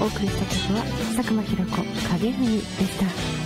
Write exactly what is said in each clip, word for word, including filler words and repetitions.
送りした曲は佐久間ひろ子影踏みでした。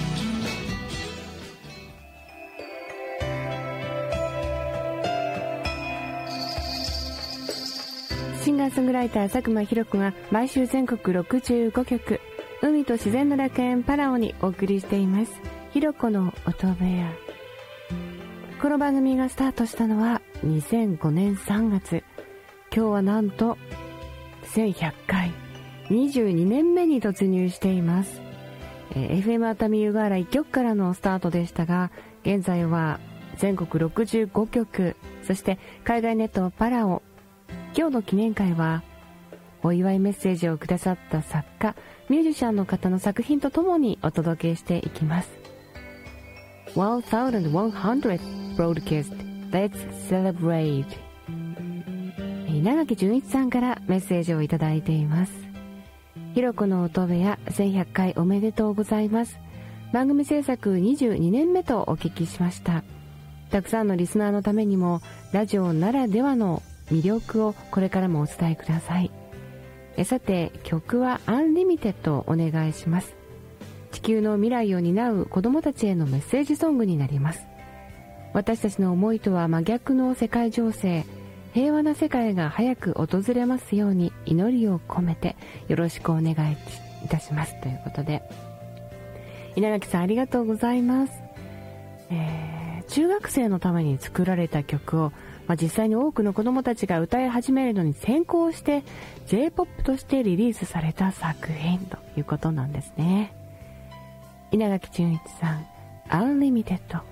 シンガーソングライター佐久間ひろ子が毎週全国ろくじゅうごきょく、海と自然の楽園パラオにお送りしています。ひろ子の音部屋。この番組がスタートしたのはにせんごねんさんがつ。今日はなんとせんひゃっかい、にじゅうにねんめに突入しています。えー、エフエム 熱海湯河原いっきょくからのスタートでしたが、現在は全国ろくじゅうごきょく、そして海外ネットパラオ。今日の記念会はお祝いメッセージをくださった作家、ミュージシャンの方の作品とともにお届けしていきます。せんひゃく broadcast Let's Celebrate。 稲垣淳一さんからメッセージをいただいています。ひろこの音部屋せんひゃっかいおめでとうございます。番組制作にじゅうにねんめとお聞きしました。たくさんのリスナーのためにもラジオならではの魅力をこれからもお伝えください。えさて、曲はアンリミテッドをお願いします。地球の未来を担う子どもたちへのメッセージソングになります。私たちの思いとは真逆の世界情勢、平和な世界が早く訪れますように祈りを込めてよろしくお願いいたしますということで、稲垣さんありがとうございます。えー、中学生のために作られた曲をまあ、実際に多くの子どもたちが歌い始めるのに先行して ジェイポップ としてリリースされた作品ということなんですね。稲垣淳一さん、アンリミテッド。